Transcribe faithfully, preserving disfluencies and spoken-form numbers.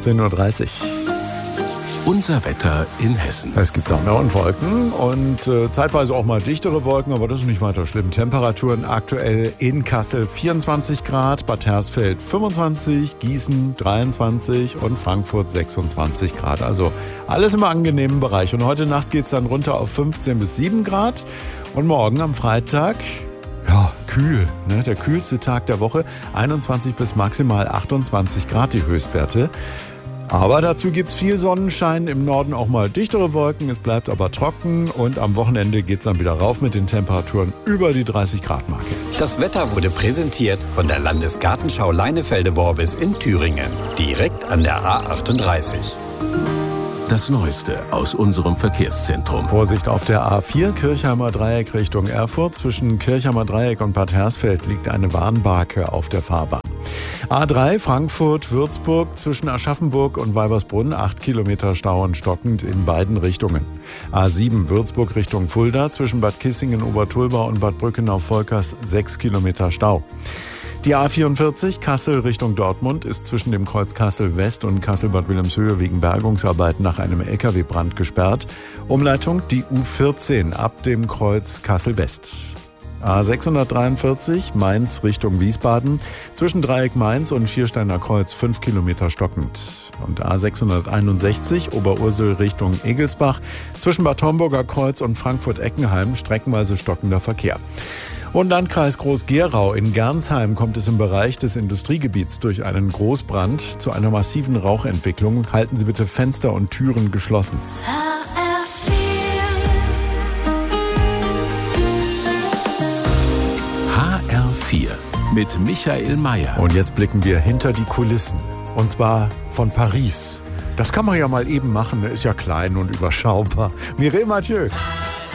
achtzehn Uhr dreißig. Unser Wetter in Hessen. Es gibt Sonne und Wolken und äh, zeitweise auch mal dichtere Wolken, aber das ist nicht weiter schlimm. Temperaturen aktuell in Kassel vierundzwanzig Grad, Bad Hersfeld fünfundzwanzig, Gießen dreiundzwanzig und Frankfurt sechsundzwanzig Grad. Also alles im angenehmen Bereich. Und heute Nacht geht es dann runter auf fünfzehn bis sieben Grad. Und morgen am Freitag, ja, kühl, ne? Der kühlste Tag der Woche, einundzwanzig bis maximal achtundzwanzig Grad die Höchstwerte. Aber dazu gibt es viel Sonnenschein, im Norden auch mal dichtere Wolken, es bleibt aber trocken und am Wochenende geht es dann wieder rauf mit den Temperaturen über die dreißig Grad Marke. Das Wetter wurde präsentiert von der Landesgartenschau Leinefelde-Worbis in Thüringen, direkt an der A achtunddreißig. Das Neueste aus unserem Verkehrszentrum. Vorsicht auf der A vier, Kirchheimer Dreieck Richtung Erfurt. Zwischen Kirchheimer Dreieck und Bad Hersfeld liegt eine Warnbarke auf der Fahrbahn. A drei, Frankfurt-Würzburg, zwischen Aschaffenburg und Weibersbrunn, acht Kilometer Stau und stockend in beiden Richtungen. A sieben, Würzburg Richtung Fulda, zwischen Bad Kissingen-Obertulbau und Bad Brückenau-Volkers, sechs Kilometer Stau. Die A vierundvierzig, Kassel Richtung Dortmund, ist zwischen dem Kreuz Kassel West und Kassel-Bad Wilhelmshöhe wegen Bergungsarbeiten nach einem L K W-Brand gesperrt. Umleitung die U vierzehn ab dem Kreuz Kassel West. A sechshundertdreiundvierzig, Mainz Richtung Wiesbaden, zwischen Dreieck Mainz und Viersteiner Kreuz fünf Kilometer stockend. Und A sechshunderteinundsechzig, Oberursel Richtung Egelsbach, zwischen Bad Homburger Kreuz und Frankfurt-Eckenheim streckenweise stockender Verkehr. Und Landkreis Groß-Gerau in Gernsheim kommt es im Bereich des Industriegebiets durch einen Großbrand zu einer massiven Rauchentwicklung. Halten Sie bitte Fenster und Türen geschlossen. H R vier mit Michael Mayer. Und jetzt blicken wir hinter die Kulissen. Und zwar von Paris. Das kann man ja mal eben machen, ist ja klein und überschaubar. Mireille Mathieu.